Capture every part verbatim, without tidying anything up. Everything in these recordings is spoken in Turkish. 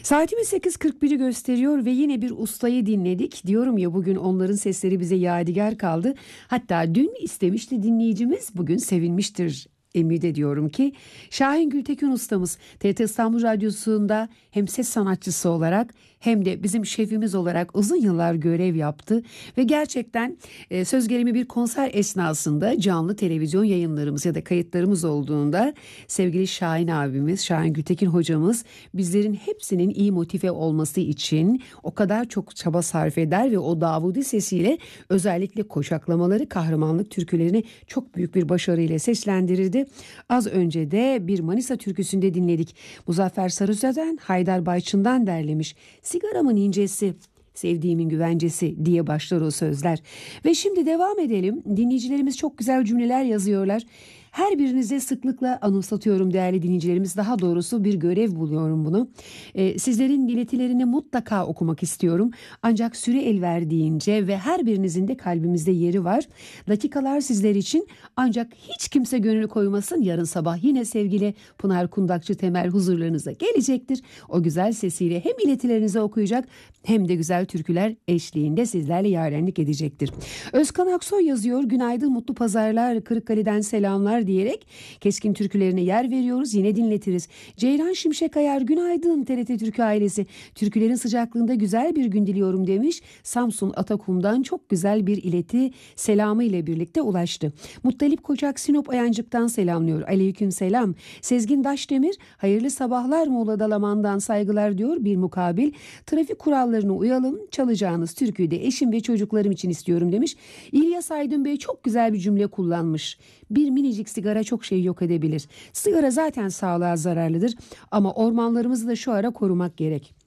Saatimiz sekiz kırk biri gösteriyor ve yine bir ustayı dinledik. Diyorum ya, bugün onların sesleri bize yadigar kaldı. Hatta dün istemişti dinleyicimiz, bugün sevinmiştir. Ümit ediyorum ki Şahin Gültekin ustamız T R T İstanbul Radyosu'nda hem ses sanatçısı olarak hem de bizim şefimiz olarak uzun yıllar görev yaptı ve gerçekten e, söz gelimi bir konser esnasında canlı televizyon yayınlarımız ya da kayıtlarımız olduğunda sevgili Şahin abimiz, Şahin Gültekin hocamız bizlerin hepsinin iyi motive olması için o kadar çok çaba sarf eder ve o Davudi sesiyle özellikle koşaklamaları, kahramanlık türkülerini çok büyük bir başarıyla seslendirirdi. Az önce de bir Manisa türküsünde dinledik. Muzaffer Sarısözen, Haydar Bayçın'dan derlemiş. Sigaramın incesi, sevdiğimin güvencesi diye başlar o sözler. Ve şimdi devam edelim. Dinleyicilerimiz çok güzel cümleler yazıyorlar. Her birinize sıklıkla anımsatıyorum değerli dinleyicilerimiz. Daha doğrusu bir görev buluyorum bunu. Ee, sizlerin iletilerini mutlaka okumak istiyorum. Ancak süre el verdiğince ve her birinizin de kalbimizde yeri var. Dakikalar sizler için, ancak hiç kimse gönül koymasın. Yarın sabah yine sevgili Pınar Kundakçı Temel huzurlarınıza gelecektir. O güzel sesiyle hem iletilerinizi okuyacak hem de güzel türküler eşliğinde sizlerle yarenlik edecektir. Özkan Aksoy yazıyor. Günaydın, mutlu pazarlar, Kırıkkale'den selamlar diyerek keskin türkülerine yer veriyoruz. Yine dinletiriz. Ceylan Şimşek Ayar, günaydın T R T Türkü ailesi. Türkülerin sıcaklığında güzel bir gün diliyorum demiş. Samsun Atakum'dan çok güzel bir ileti selamı ile birlikte ulaştı. Muttalip Koçak Sinop Ayancık'tan selamlıyor. Aleyküm selam. Sezgin Daşdemir, hayırlı sabahlar Muğla Dalaman'dan saygılar diyor. Bir mukabil, trafik kurallarına uyalım, çalacağınız türküyü de eşim ve çocuklarım için istiyorum demiş. İlyas Aydın Bey çok güzel bir cümle kullanmış. Bir minicik sigara çok şey yok edebilir. Sigara zaten sağlığa zararlıdır ama ormanlarımızı da şu ara korumak gerek.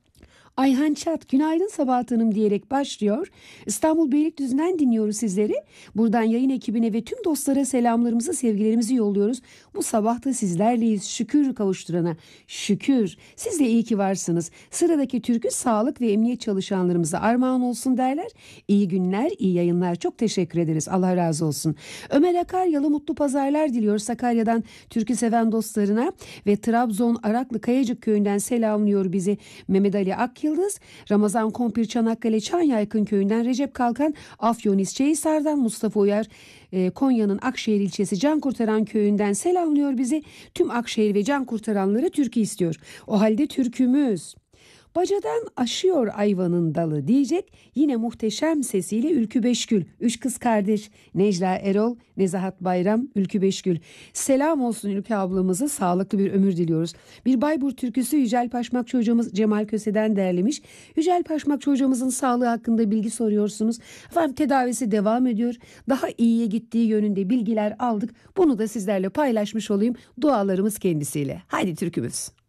Ayhan Çat, günaydın Sabahat Hanım diyerek başlıyor. İstanbul Beylikdüzü'nden dinliyoruz sizleri. Buradan yayın ekibine ve tüm dostlara selamlarımızı, sevgilerimizi yolluyoruz. Bu sabah da sizlerleyiz. Şükür kavuşturana şükür. Siz de iyi ki varsınız. Sıradaki türkü sağlık ve emniyet çalışanlarımıza armağan olsun derler. İyi günler, iyi yayınlar. Çok teşekkür ederiz. Allah razı olsun. Ömer Akaryalı mutlu pazarlar diliyor Sakarya'dan türkü seven dostlarına ve Trabzon Araklı Kayacık köyünden selamlıyor bizi Mehmet Ali Ak Yıldız. Ramazan Kompir Çanakkale Çanyaykın köyünden Recep Kalkan, Afyon İsçehisar'dan Mustafa Uyar, e, Konya'nın Akşehir ilçesi Can Kurtaran köyünden selamlıyor bizi. Tüm Akşehir ve Can Kurtaranları türkü istiyor. O halde türkümüz bacadan aşıyor ayvanın dalı diyecek. Yine muhteşem sesiyle Ülkü Beşgül, üç kız kardeş Necla Erol, Nezahat Bayram, Ülkü Beşgül. Selam olsun Ülkü ablamıza, sağlıklı bir ömür diliyoruz. Bir Bayburt türküsü Yücel Paşmakçı hocamız Cemal Köse'den derlemiş. Yücel Paşmakçı hocamızın sağlığı hakkında bilgi soruyorsunuz. Efendim, tedavisi devam ediyor. Daha iyiye gittiği yönünde bilgiler aldık. Bunu da sizlerle paylaşmış olayım. Dualarımız kendisiyle. Haydi türkümüz.